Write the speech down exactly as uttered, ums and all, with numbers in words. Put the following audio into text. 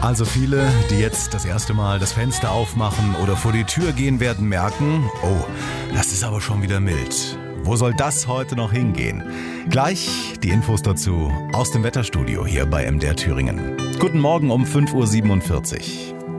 Also viele, die jetzt das erste Mal das Fenster aufmachen oder vor die Tür gehen, werden merken, oh, das ist aber schon wieder mild. Wo soll das heute noch hingehen? Gleich die Infos dazu aus dem Wetterstudio hier bei M D R Thüringen. Guten Morgen um fünf Uhr siebenundvierzig.